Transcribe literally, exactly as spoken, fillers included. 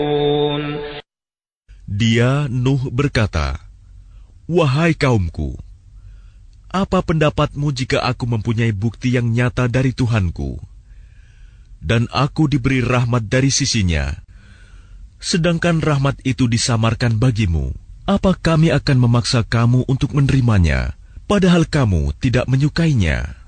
Dia, Nuh, berkata, "Wahai kaumku, apa pendapatmu jika aku mempunyai bukti yang nyata dari Tuhanku, dan aku diberi rahmat dari sisinya, sedangkan rahmat itu disamarkan bagimu? Apa kami akan memaksa kamu untuk menerimanya, padahal kamu tidak menyukainya?"